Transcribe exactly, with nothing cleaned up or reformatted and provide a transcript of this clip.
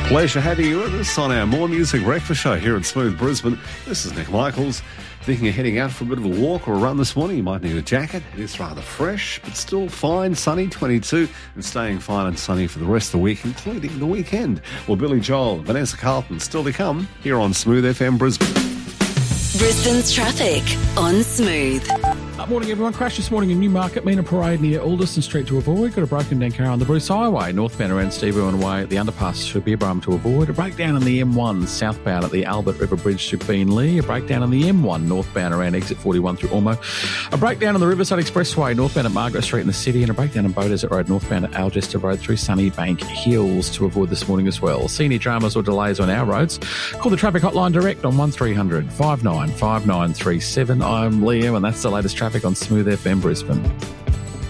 Pleasure having you with us on our More Music Breakfast Show here at Smooth Brisbane. This is Nick Michaels. Thinking of heading out for a bit of a walk or a run this morning, you might need a jacket. It is rather fresh, but still fine, sunny, twenty-two, and staying fine and sunny for the rest of the week, including the weekend. Well, Billy Joel, Vanessa Carlton, still to come here on Smooth F M Brisbane. Brisbane's traffic on Smooth. Uh, morning, everyone. Crash this morning in Newmarket, Mina Parade near Alderson Street to avoid. Got a broken down car on the Bruce Highway, northbound around Steve Irwin Way. The underpass should be a Brum to avoid. A breakdown on the M one southbound at the Albert River Bridge to Beenleigh. A breakdown on the M one northbound around exit forty-one through Ormo. A breakdown on the Riverside Expressway northbound at Margaret Street in the city. And a breakdown on Bow Desert Road northbound at Algester Road through Sunnybank Hills to avoid this morning as well. See any dramas or delays on our roads? Call the traffic hotline direct on one three hundred five nine five nine three seven. I'm Liam, and that's the latest traffic on Smooth F M Brisbane.